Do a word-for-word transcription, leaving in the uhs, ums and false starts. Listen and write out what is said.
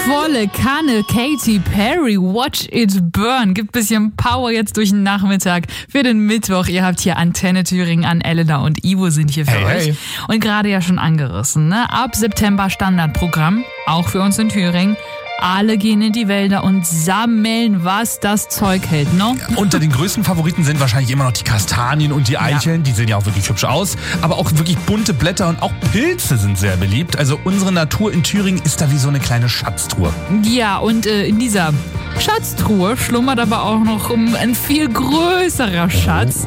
Volle Kanne Katy Perry, Watch It Burn. Gibt bisschen Power jetzt durch den Nachmittag für den Mittwoch. Ihr habt hier Antenne Thüringen an. Elena und Ivo sind hier für hey, euch. Hey. Und gerade ja schon angerissen, ne? Ab September Standardprogramm, auch für uns in Thüringen. Alle gehen in die Wälder und sammeln, was das Zeug hält, ne? Unter den größten Favoriten sind wahrscheinlich immer noch die Kastanien und die Eicheln. Ja. Die sehen ja auch wirklich hübsch aus. Aber auch wirklich bunte Blätter und auch Pilze sind sehr beliebt. Also unsere Natur in Thüringen ist da wie so eine kleine Schatztruhe. Ja, und äh, in dieser Schatztruhe schlummert aber auch noch um, ein viel größerer Schatz.